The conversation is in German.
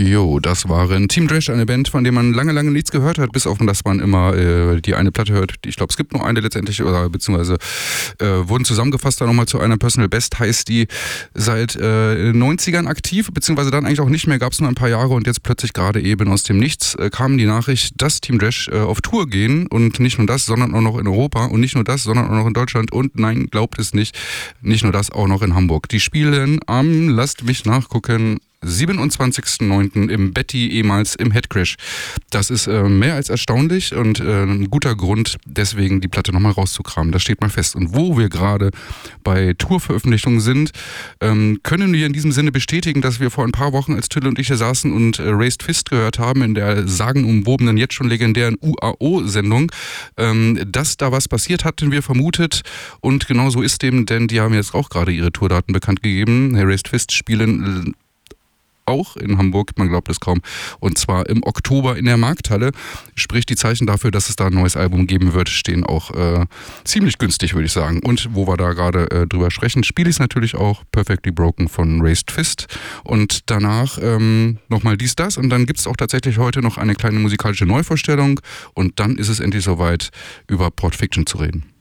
Jo, das waren Team Dresch, eine Band, von der man lange nichts gehört hat, bis auf dass man immer die eine Platte hört. Ich glaube, es gibt nur eine letztendlich, oder beziehungsweise wurden zusammengefasst dann nochmal zu einer Personal Best, heißt die seit 90ern aktiv, beziehungsweise dann eigentlich auch nicht mehr, gab es nur ein paar Jahre und jetzt plötzlich gerade eben aus dem Nichts kam die Nachricht, dass Team Dresch auf Tour gehen und nicht nur das, sondern auch noch in Europa und nicht nur das, sondern auch noch in Deutschland und nein, glaubt es nicht nur das, auch noch in Hamburg. Die spielen am, lasst mich nachgucken, 27.09. im Betty, ehemals im Headcrash. Das ist mehr als erstaunlich und ein guter Grund, deswegen die Platte nochmal rauszukramen. Das steht mal fest. Und wo wir gerade bei Tourveröffentlichungen sind, können wir in diesem Sinne bestätigen, dass wir vor ein paar Wochen, als Tülle und ich hier saßen und Raised Fist gehört haben, in der sagenumwobenen, jetzt schon legendären UAO-Sendung, dass da was passiert, hatten wir vermutet. Und genau so ist dem, denn die haben jetzt auch gerade ihre Tourdaten bekannt gegeben. Raised Fist spielen auch in Hamburg, man glaubt es kaum, und zwar im Oktober in der Markthalle. Sprich, die Zeichen dafür, dass es da ein neues Album geben wird, stehen auch ziemlich günstig, würde ich sagen. Und wo wir da gerade drüber sprechen, spiele ich es natürlich auch Perfectly Broken von Raised Fist und danach nochmal dies, das und dann gibt es auch tatsächlich heute noch eine kleine musikalische Neuvorstellung und dann ist es endlich soweit, über Pulp Fiction zu reden.